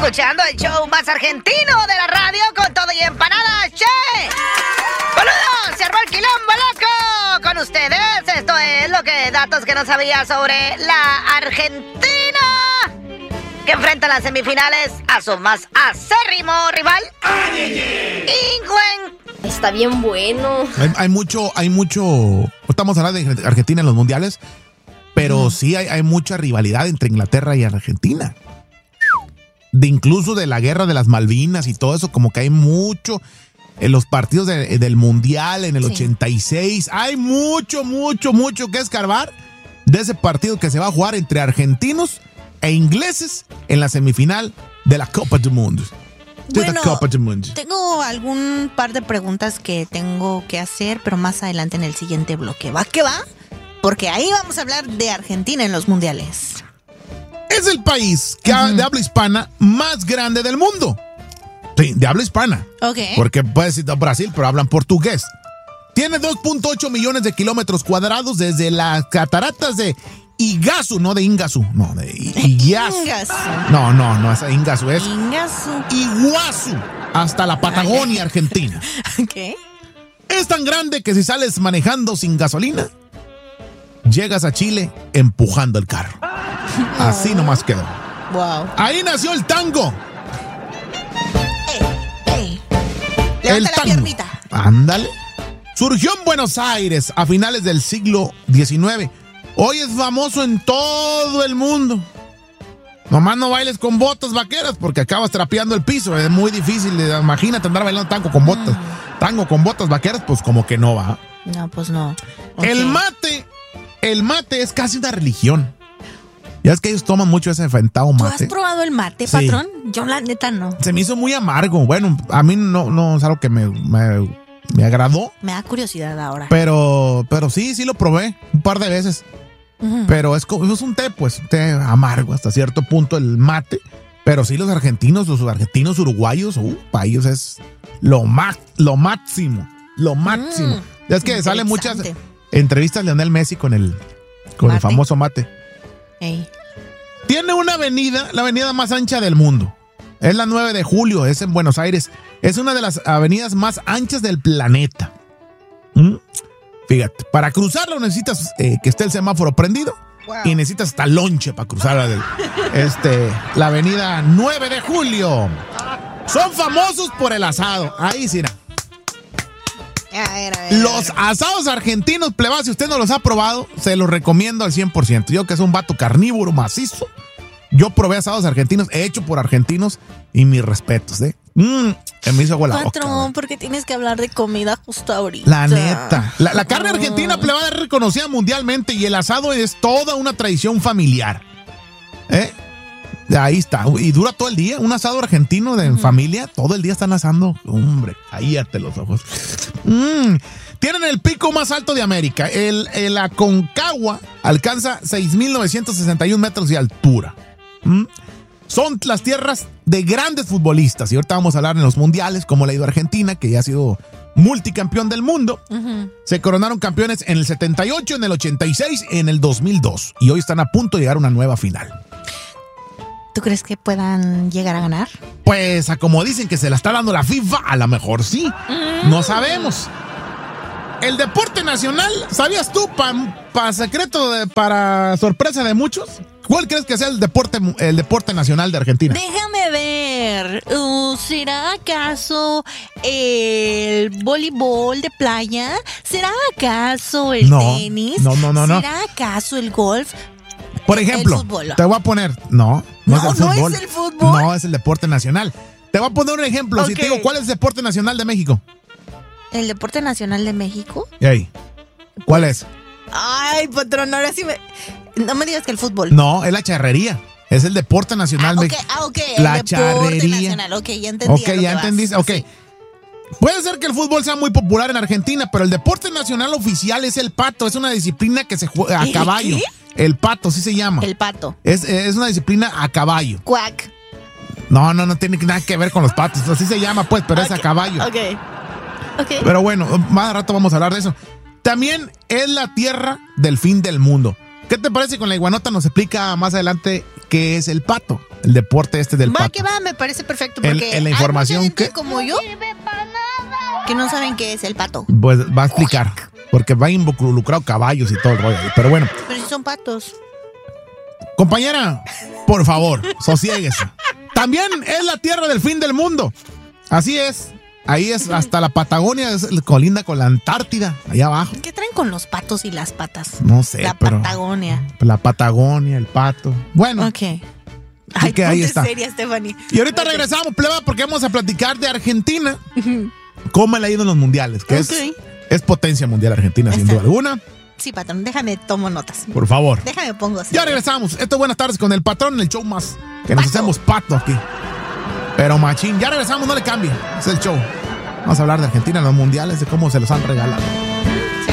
escuchando el show más argentino de la radio con todo y empanadas. ¡Che! ¡Boludo! ¡Se armó el quilombo, loco! Con ustedes, esto es datos que no sabía sobre la Argentina, que enfrenta en las semifinales a su más acérrimo rival, Ingwen. Está bien bueno. Hay mucho. Estamos hablando de Argentina en los mundiales, pero sí hay mucha rivalidad entre Inglaterra y Argentina. Incluso de la guerra de las Malvinas y todo eso, como que hay mucho. En los partidos del mundial, en el 86, hay mucho que escarbar de ese partido que se va a jugar entre argentinos e ingleses en la semifinal de la Copa del Mundo. Bueno, tengo algún par de preguntas que tengo que hacer, pero más adelante en el siguiente bloque. ¿Va que va? Porque ahí vamos a hablar de Argentina en los mundiales. Es el país de habla hispana más grande del mundo. Sí, de habla hispana. Ok. Porque puedes ir a Brasil, pero hablan portugués. Tiene 2.8 millones de kilómetros cuadrados desde las cataratas de Iguazú, no de Ingazu, no, de Iguazú. No, esa Ingazu es Iguazú, hasta la Patagonia, Argentina. ¿Qué? Es tan grande que si sales manejando sin gasolina, llegas a Chile empujando el carro. Así nomás quedó. Wow. Ahí nació el tango. Levanta la piernita. Ándale. Surgió en Buenos Aires a finales del siglo XIX. Hoy es famoso en todo el mundo. Nomás no bailes con botas vaqueras porque acabas trapeando el piso. Es muy difícil. Imagínate andar bailando tango con botas. Tango con botas vaqueras, pues como que no va. No, pues no. Okay. El mate es casi una religión. Ya es que ellos toman mucho ese enfrentado mate. ¿Tú has probado el mate, patrón? Sí. Yo la neta no. Se me hizo muy amargo. Bueno, a mí no es algo que me agradó. Me da curiosidad ahora. Pero sí lo probé un par de veces. Pero es un té, pues, un té amargo hasta cierto punto el mate. Pero sí los argentinos uruguayos, para ellos es lo máximo. Es que salen muchas entrevistas de Lionel Messi con el famoso mate. Ey. Tiene una avenida, la avenida más ancha del mundo. Es la 9 de julio, es en Buenos Aires. Es una de las avenidas más anchas del planeta. Fíjate, para cruzarlo necesitas que esté el semáforo prendido. Wow. Y necesitas hasta lonche para cruzar la avenida 9 de julio. Son famosos por el asado. Ahí sí. Los asados argentinos, plebas, si usted no los ha probado, se los recomiendo al 100%. Yo que soy un vato carnívoro macizo, yo probé asados argentinos, hecho por argentinos, y mis respetos, me hizo agua la boca. Patrón, ¿por qué tienes que hablar de comida justo ahorita? La neta. La carne argentina, plebada, es reconocida mundialmente y el asado es toda una tradición familiar. Ahí está. Y dura todo el día. Un asado argentino en familia, todo el día están asando. Hombre, cállate los ojos. Tienen el pico más alto de América. El Aconcagua alcanza 6.961 metros de altura. Son las tierras de grandes futbolistas. Y ahorita vamos a hablar en los mundiales, como le ha ido a Argentina, que ya ha sido multicampeón del mundo. Se coronaron campeones en el 78, en el 86, en el 2002. Y hoy están a punto de llegar a una nueva final. ¿Tú crees que puedan llegar a ganar? Pues, como dicen que se la está dando la FIFA, a lo mejor sí. No sabemos. El deporte nacional, ¿sabías tú, para sorpresa de muchos? ¿Cuál crees que sea el deporte nacional de Argentina? Déjame ver. ¿Será acaso el voleibol de playa? ¿Será acaso el tenis? No. ¿Será acaso el golf? Por ejemplo, te voy a poner... No es el fútbol. ¿No es el fútbol? No, es el deporte nacional. Te voy a poner un ejemplo. Okay. Si te digo, ¿cuál es el deporte nacional de México? ¿El deporte nacional de México? ¿Y ahí? ¿Cuál es? Ay, patrón, ahora sí no me digas que el fútbol. No, es la charrería. Es el deporte nacional. Ok. La el deporte charrería. Nacional. Ok, ya entendí. Ok, ya entendiste. Ok. Sí. Puede ser que el fútbol sea muy popular en Argentina, pero el deporte nacional oficial es el pato. Es una disciplina que se juega a caballo. ¿Qué? El pato, sí se llama. El pato. Es una disciplina a caballo. Cuac. No tiene nada que ver con los patos. Así se llama, pues, pero es a caballo. Ok. Pero bueno, más rato vamos a hablar de eso. También es la tierra del fin del mundo. ¿Qué te parece con la iguanota? Nos explica más adelante qué es el pato, el deporte del pato. Que va, me parece perfecto. Porque en la información hay mucha gente como yo que no saben qué es el pato. Pues va a explicar, porque va involucrado caballos y todo el rollo ahí. Pero bueno. Pero si son patos. Compañera, por favor, sosiéguese. También es la tierra del fin del mundo. Así es. Ahí es hasta la Patagonia, es colinda con la Antártida, allá abajo. ¿Qué traen con los patos y las patas? No sé, pero Patagonia. La Patagonia, el pato. Bueno. Ok. Ay, que ahí está. Seria, Stephanie. Y ahorita regresamos, pleba, porque vamos a platicar de Argentina. ¿Cómo le ha ido en los mundiales? Que es potencia mundial Argentina, sin duda alguna. Sí, patrón, déjame tomo notas. Por favor. Déjame pongo así. Ya regresamos. Esto es Buenas Tardes con el patrón, el show más que nos hacemos pato aquí. Pero machín, ya regresamos, no le cambie. Es el show. Vamos a hablar de Argentina en los mundiales, de cómo se los han regalado.